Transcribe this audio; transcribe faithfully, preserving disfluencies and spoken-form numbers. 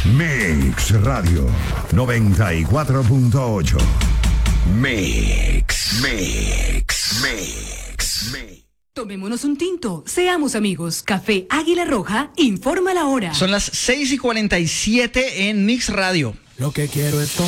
Mix Radio noventa y cuatro punto ocho. Mix, Mix, Mix, Mix. Tomémonos un tinto, seamos amigos. Café Águila Roja informa la hora. Son las seis y cuarenta y siete en Mix Radio. Lo que quiero es